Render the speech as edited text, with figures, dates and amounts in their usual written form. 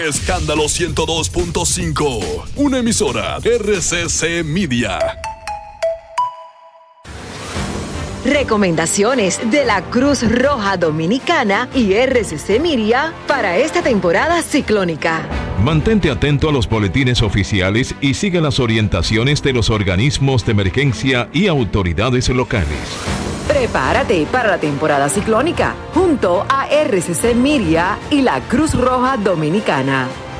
Escándalo 102.5, una emisora RCC Media. Recomendaciones de la Cruz Roja Dominicana y RCC Media para esta temporada ciclónica. Mantente atento a los boletines oficiales y sigue las orientaciones de los organismos de emergencia y autoridades locales. Prepárate para la temporada ciclónica junto a RCC Media y la Cruz Roja Dominicana.